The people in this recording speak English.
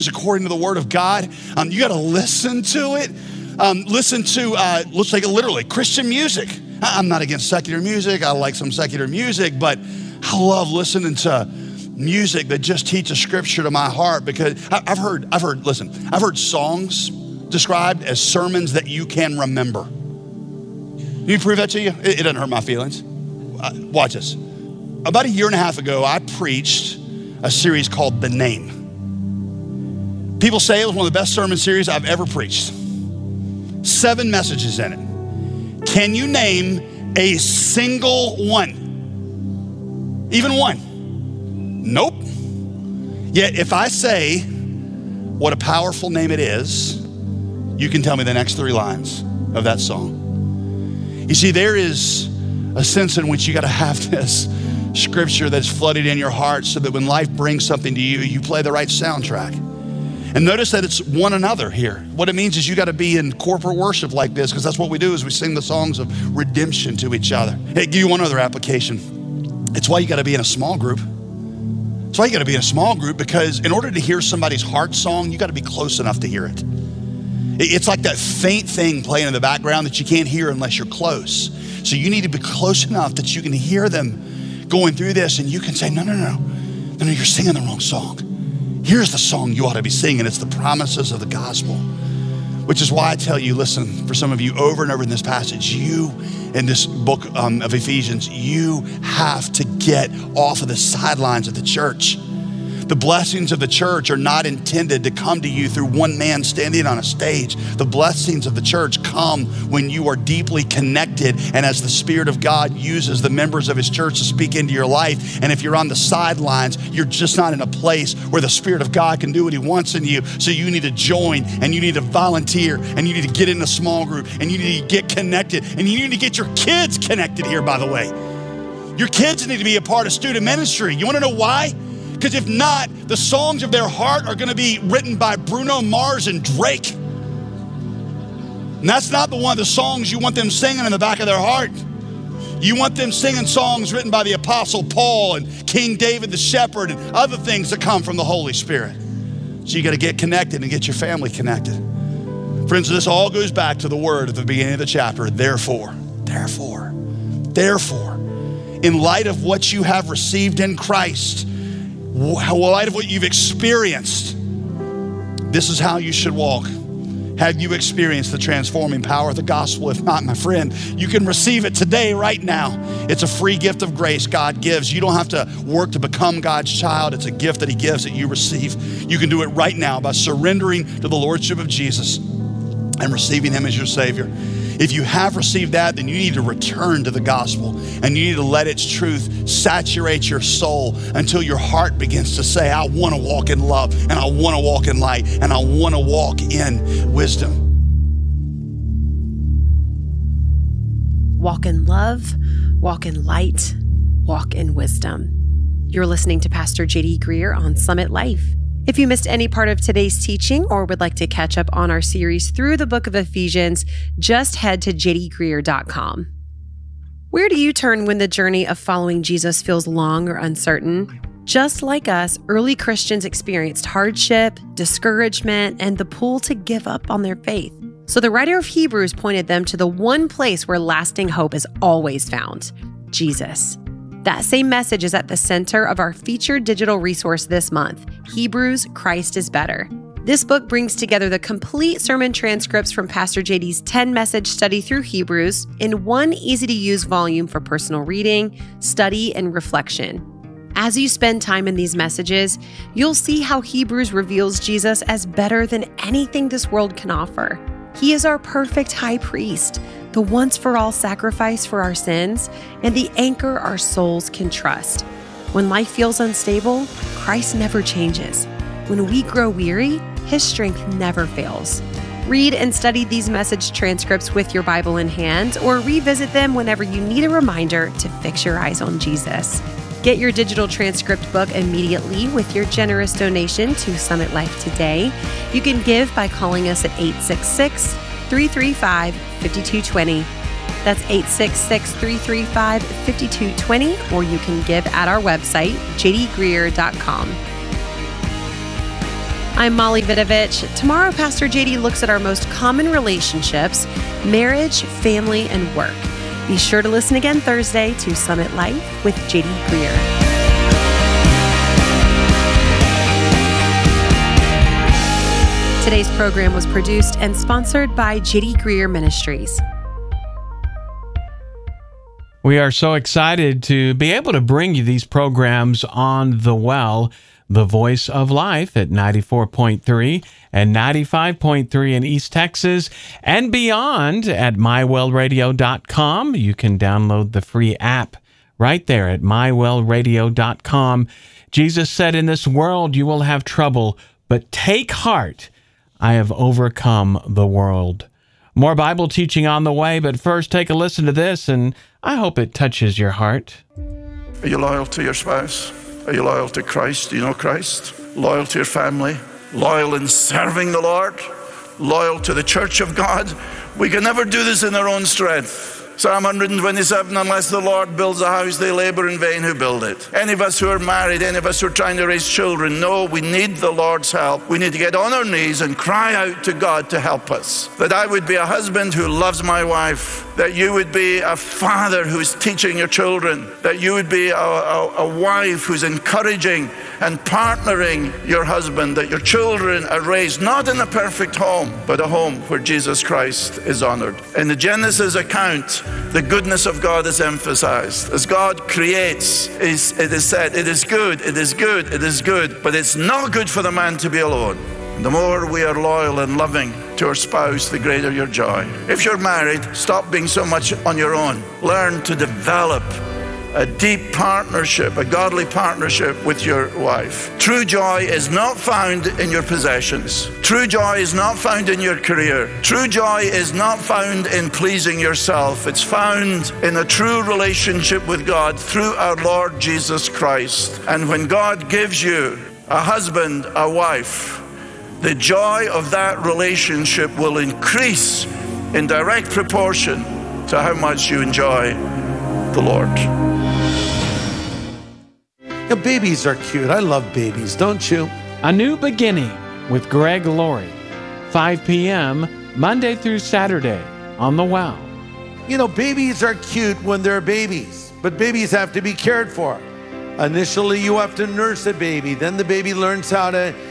according to the word of God. You got to listen to it. Listen to, let's take it literally, Christian music. I'm not against secular music. I like some secular music, but I love listening to music that just teaches scripture to my heart, because I've heard songs described as sermons that you can remember. Can you prove that to you? It doesn't hurt my feelings. Watch this. About a year and a half ago, I preached a series called The Name. People say it was one of the best sermon series I've ever preached. 7 messages in it. Can you name a single one? Even one? Nope. Yet if I say what a powerful name it is, you can tell me the next 3 lines of that song. You see, there is a sense in which you got to have this scripture that's flooded in your heart so that when life brings something to you, you play the right soundtrack. And notice that it's one another here. What it means is you got to be in corporate worship like this, because that's what we do, is we sing the songs of redemption to each other. Hey, give you one other application. It's why you got to be in a small group. It's why you got to be in a small group, because in order to hear somebody's heart song, you got to be close enough to hear it. It's like that faint thing playing in the background that you can't hear unless you're close. So you need to be close enough that you can hear them going through this, and you can say, no, you're singing the wrong song. Here's the song you ought to be singing. It's the promises of the gospel, which is why I tell you, listen, for some of you over and over in this passage, in this book of Ephesians, you have to get off of the sidelines of the church. The blessings of the church are not intended to come to you through one man standing on a stage. The blessings of the church come when you are deeply connected, and as the Spirit of God uses the members of his church to speak into your life. And if you're on the sidelines, you're just not in a place where the Spirit of God can do what he wants in you. So you need to join, and you need to volunteer, and you need to get in a small group, and you need to get connected, and you need to get your kids connected here, by the way. Your kids need to be a part of student ministry. You want to know why? Because if not, the songs of their heart are going to be written by Bruno Mars and Drake. And that's not the one of the songs you want them singing in the back of their heart. You want them singing songs written by the Apostle Paul and King David the Shepherd and other things that come from the Holy Spirit. So you got to get connected and get your family connected. Friends, this all goes back to the word at the beginning of the chapter, therefore, in light of what you have received in Christ, in light of what you've experienced, this is how you should walk. Have you experienced the transforming power of the gospel? If not, my friend, you can receive it today, right now. It's a free gift of grace God gives. You don't have to work to become God's child. It's a gift that he gives that you receive. You can do it right now by surrendering to the lordship of Jesus and receiving him as your Savior. If you have received that, then you need to return to the gospel, and you need to let its truth saturate your soul until your heart begins to say, I want to walk in love, and I want to walk in light, and I want to walk in wisdom. Walk in love, walk in light, walk in wisdom. You're listening to Pastor J.D. Greear on Summit Life. If you missed any part of today's teaching or would like to catch up on our series through the book of Ephesians, just head to jdgreear.com. Where do you turn when the journey of following Jesus feels long or uncertain? Just like us, early Christians experienced hardship, discouragement, and the pull to give up on their faith. So the writer of Hebrews pointed them to the one place where lasting hope is always found, Jesus. That same message is at the center of our featured digital resource this month, Hebrews, Christ is Better. This book brings together the complete sermon transcripts from Pastor JD's 10-message study through Hebrews in one easy-to-use volume for personal reading, study, and reflection. As you spend time in these messages, you'll see how Hebrews reveals Jesus as better than anything this world can offer. He is our perfect high priest, the once-for-all sacrifice for our sins, and the anchor our souls can trust. When life feels unstable, Christ never changes. When we grow weary, his strength never fails. Read and study these message transcripts with your Bible in hand, or revisit them whenever you need a reminder to fix your eyes on Jesus. Get your digital transcript book immediately with your generous donation to Summit Life today. You can give by calling us at 866-335-5220. That's 866-335-5220, or you can give at our website, jdgreear.com. I'm Molly Vidovich. Tomorrow, Pastor JD looks at our most common relationships, marriage, family, and work. Be sure to listen again Thursday to Summit Life with JD Greer. Today's program was produced and sponsored by JD Greer Ministries. We are so excited to be able to bring you these programs on The Well, the voice of life at 94.3 and 95.3 in East Texas and beyond at mywellradio.com. You can download the free app right there at mywellradio.com. Jesus said, "In this world you will have trouble, but take heart. I have overcome the world." More Bible teaching on the way, but first take a listen to this, and I hope it touches your heart. Are you loyal to your spouse? Are you loyal to Christ? Do you know Christ? Loyal to your family? Loyal in serving the Lord? Loyal to the church of God? We can never do this in our own strength. Psalm 127, unless the Lord builds a house, they labor in vain who build it. Any of us who are married, any of us who are trying to raise children, know we need the Lord's help. We need to get on our knees and cry out to God to help us. That I would be a husband who loves my wife. That you would be a father who's teaching your children. That you would be a wife who's encouraging and partnering your husband. That your children are raised not in a perfect home, but a home where Jesus Christ is honored. In the Genesis account, the goodness of God is emphasized. As God creates, it is said, it is good, it is good, it is good, but it's not good for the man to be alone. The more we are loyal and loving to our spouse, the greater your joy. If you're married, stop being so much on your own. Learn to develop a deep partnership, a godly partnership with your wife. True joy is not found in your possessions. True joy is not found in your career. True joy is not found in pleasing yourself. It's found in a true relationship with God through our Lord Jesus Christ. And when God gives you a husband, a wife, the joy of that relationship will increase in direct proportion to how much you enjoy the Lord. Yeah, babies are cute. I love babies, don't you? A New Beginning with Greg Laurie, 5 p.m., Monday through Saturday on The Well. You know, babies are cute when they're babies, but babies have to be cared for. Initially, you have to nurse a baby. Then the baby learns how to